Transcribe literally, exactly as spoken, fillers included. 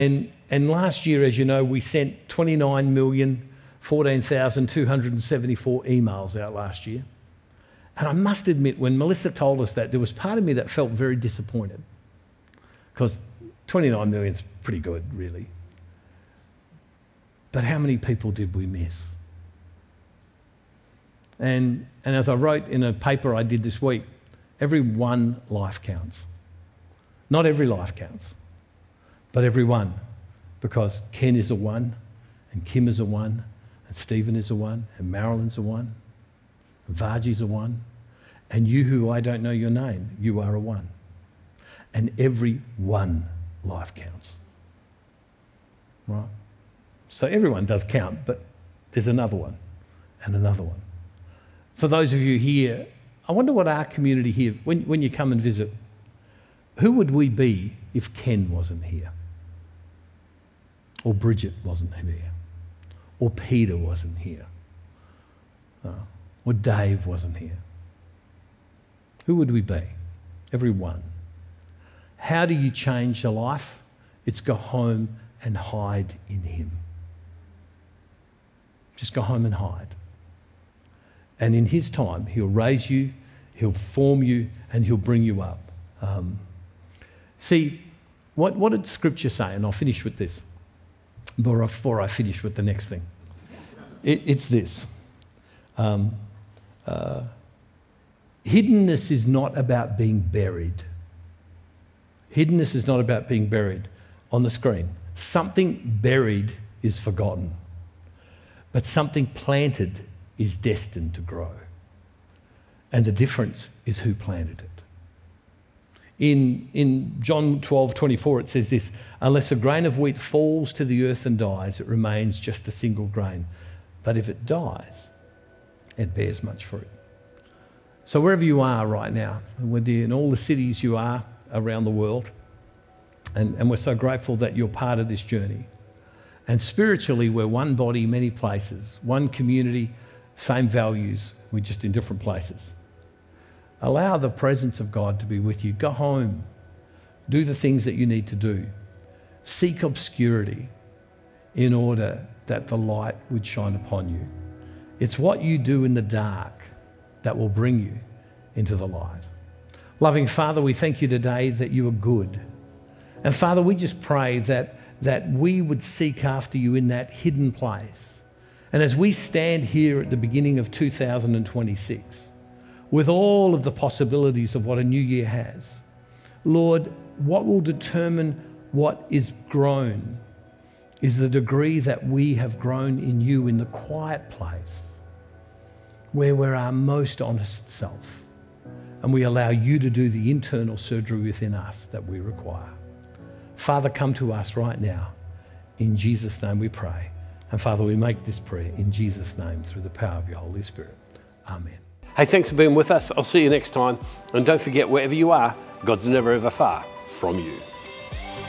And, and last year, as you know, we sent twenty-nine million fourteen thousand two hundred seventy-four emails out last year. And I must admit, when Melissa told us that, there was part of me that felt very disappointed, because twenty-nine million is pretty good, really. But how many people did we miss? And, and as I wrote in a paper I did this week, every one life counts. Not every life counts, but every one. Because Ken is a one, and Kim is a one, and Stephen is a one, and Marilyn's a one, and Varji's a one, and you who I don't know your name, you are a one. And every one life counts. Right? So everyone does count, but there's another one, and another one. For those of you here, I wonder what our community here, when, when you come and visit, who would we be if Ken wasn't here? Or Bridget wasn't here? Or Peter wasn't here? Uh, or Dave wasn't here? Who would we be? Everyone. How do you change your life? It's go home and hide in him. Just go home and hide. And in his time, he'll raise you, he'll form you, and he'll bring you up. Um, see, what, what did Scripture say? And I'll finish with this, before I finish with the next thing. It, it's this. Um, uh, hiddenness is not about being buried. Hiddenness is not about being buried. On the screen, something buried is forgotten, but something planted is destined to grow. And the difference is who planted it. In, in John twelve twenty-four, it says this: unless a grain of wheat falls to the earth and dies, it remains just a single grain. But if it dies, it bears much fruit. So wherever you are right now, whether in all the cities you are around the world, and, and we're so grateful that you're part of this journey. And spiritually, we're one body, many places, one community, same values, we're just in different places. Allow the presence of God to be with you. Go home. Do the things that you need to do. Seek obscurity in order that the light would shine upon you. It's what you do in the dark that will bring you into the light. Loving Father, we thank you today that you are good. And Father, we just pray that, that we would seek after you in that hidden place. And as we stand here at the beginning of two thousand twenty-six, with all of the possibilities of what a new year has, Lord, what will determine what is grown is the degree that we have grown in you in the quiet place, where we're our most honest self, and we allow you to do the internal surgery within us that we require. Father, come to us right now. In Jesus' name we pray. And Father, we make this prayer in Jesus' name through the power of your Holy Spirit. Amen. Hey, thanks for being with us. I'll see you next time. And don't forget, wherever you are, God's never ever far from you.